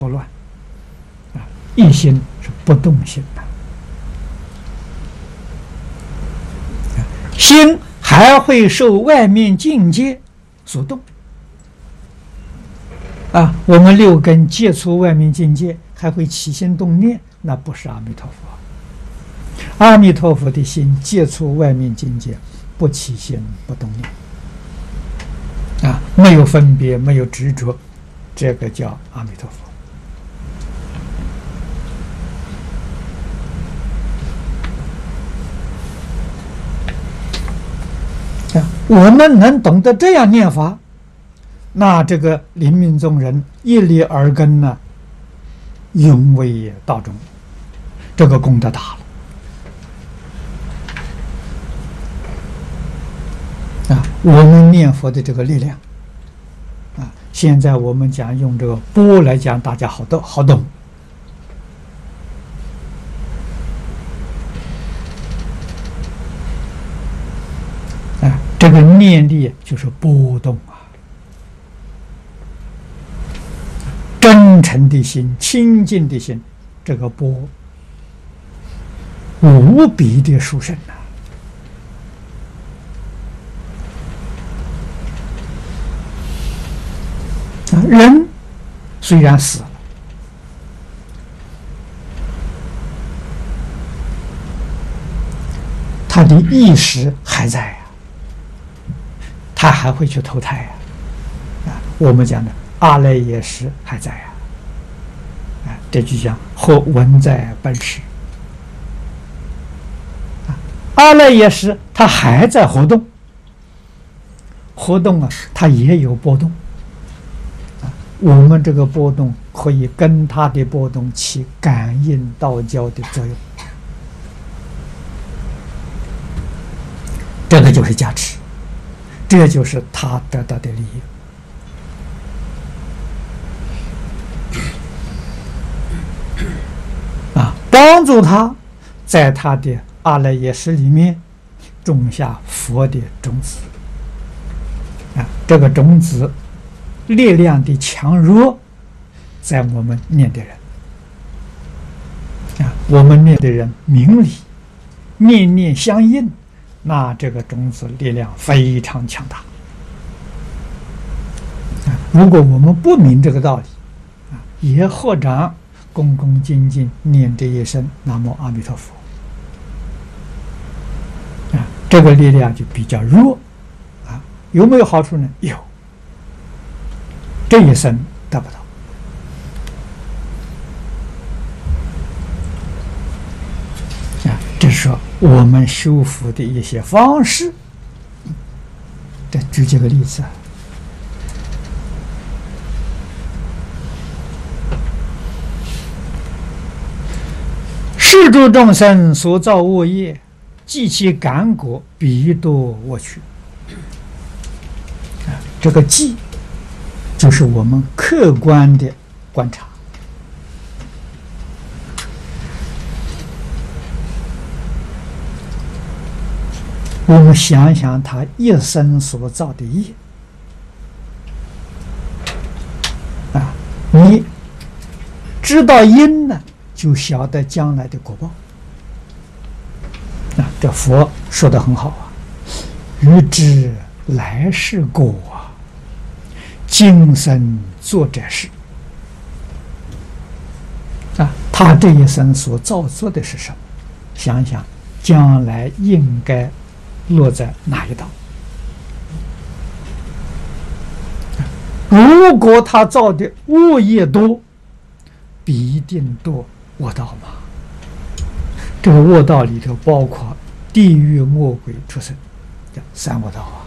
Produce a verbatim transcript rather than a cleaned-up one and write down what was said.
不乱啊，一心是不动心的，心还会受外面境界所动啊。我们六根接触外面境界，还会起心动念，那不是阿弥陀佛。阿弥陀佛的心接触外面境界，不起心不动念啊，没有分别，没有执着，这个叫阿弥陀佛。啊，我们能懂得这样念法，那这个临命终人一粒耳根呢，永为道中，这个功德大了啊！我们念佛的这个力量啊，现在我们讲用这个钵来讲，大家好懂好懂。啊，这个念力就是波动啊，真诚的心、清净的心，这个波无比的殊胜啊！人虽然死了，他的意识还在呀、啊，他还会去投胎呀、啊！啊，我们讲的阿赖耶识还在呀、啊！啊，这就讲或文在本识。啊，阿赖耶识它还在活动，活动啊，它也有波动。我们这个波动可以跟它的波动起感应道交的作用，这个就是加持，这就是他得到的利益啊，帮助他在他的阿赖耶识里面种下佛的种子啊，这个种子力量的强弱，在我们念的人啊，我们念的人明理，念念相应，那这个种子力量非常强大啊。如果我们不明这个道理啊，也合掌恭恭敬敬念这一声南无阿弥陀佛啊，这个力量就比较弱啊。有没有好处呢？有。这一生得不到啊！这是说我们修福的一些方式。再举几个例子啊，世诸众生所造恶业，即其感果，彼堕恶趣。啊，这个记。就是我们客观的观察，我们想想他一生所造的业啊，你知道因呢，就晓得将来的果报啊。这佛说得很好啊，欲知来世果啊，今生做这事啊，他这一生所造作的是什么？想想将来应该落在哪一道？如果他造的恶业多，必定堕恶道嘛。这个恶道里头包括地狱、魔鬼、畜生，叫三恶道啊。